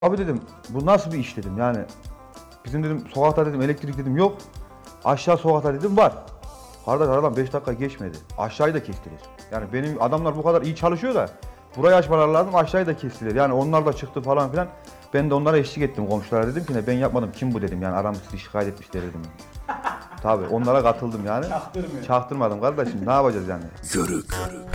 Abi dedim bu nasıl bir iş dedim yani. Bizim dedim sokakta dedim elektrik dedim yok. Aşağı sokakta dedim var. Kardeş aradan 5 dakika geçmedi. Aşağıyı da kestiler. Yani benim adamlar bu kadar iyi çalışıyor da burayı açmaları lazım, aşağıyı da kestiler. Yani onlar da çıktı falan filan. Ben de onlara eşlik ettim, komşulara dedim ki ne ben yapmadım, kim bu dedim yani, aramı sizi şikayet etmişler dedim. Tabii onlara katıldım yani. Çaktırmıyor. Çaktırmadım kardeşim, ne yapacağız yani. Yörük.